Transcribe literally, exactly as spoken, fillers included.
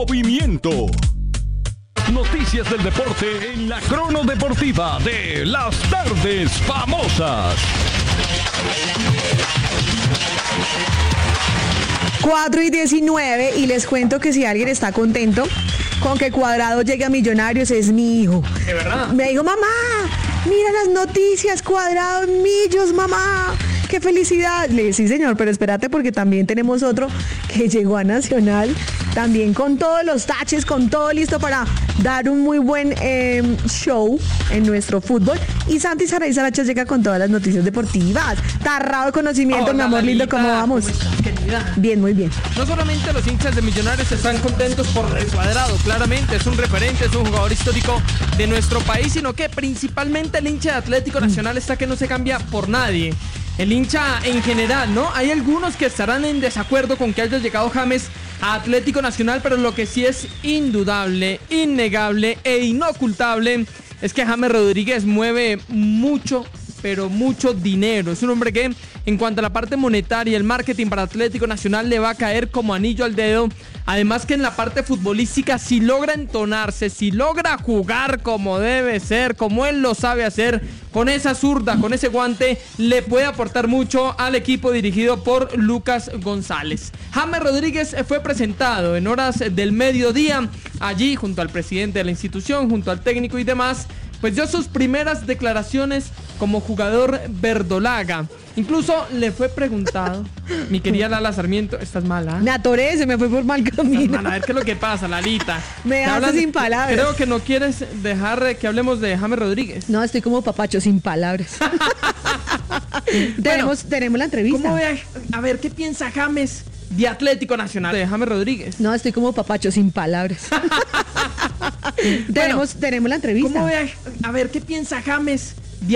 Movimiento. Noticias del deporte en la crono deportiva de las tardes famosas. cuatro y diecinueve, y les cuento que si alguien está contento con que Cuadrado llegue a Millonarios es mi hijo. ¿De verdad? Me dijo, mamá, mira las noticias, Cuadrado en Millos, mamá. ¡Qué felicidad! Le dije, sí, señor, pero espérate porque también tenemos otro que llegó a Nacional, también con todos los taches, con todo listo para dar un muy buen eh, show en nuestro fútbol. Y Santi Saray Saracha llega con todas las noticias deportivas. Tarrado de conocimiento, Hola, mi amor lindo, Lalita, ¿cómo vamos? ¿cómo estás, querida? Bien, muy bien. No solamente los hinchas de Millonarios están contentos por el Cuadrado, claramente es un referente, es un jugador histórico de nuestro país, sino que principalmente el hincha de Atlético Nacional está que no se cambia por nadie. El hincha en general, ¿no? Hay algunos que estarán en desacuerdo con que haya llegado James a Atlético Nacional, pero lo que sí es indudable, innegable e inocultable es que James Rodríguez mueve mucho, pero mucho dinero. Es un hombre que, en cuanto a la parte monetaria, el marketing para Atlético Nacional le va a caer como anillo al dedo. Además que en la parte futbolística, si logra entonarse, si logra jugar como debe ser, como él lo sabe hacer, con esa zurda, con ese guante, le puede aportar mucho al equipo dirigido por Lucas González. James Rodríguez fue presentado en horas del mediodía, allí junto al presidente de la institución, junto al técnico y demás. Pues dio sus primeras declaraciones como jugador verdolaga. Incluso le fue preguntado, mi querida Lala Sarmiento, ¿estás mala? Me atoré, se me fue por mal camino. A ver qué es lo que pasa, Lalita. Me dejaste sin palabras. Creo que no quieres dejar que hablemos de James Rodríguez. No, estoy como papacho, sin palabras. tenemos, bueno, tenemos la entrevista. ¿Cómo ve? A ver, ¿qué piensa James de Atlético Nacional, de James Rodríguez? No, estoy como papacho, sin palabras. tenemos, bueno, tenemos la entrevista. ¿Cómo ve? A ver, ¿qué piensa James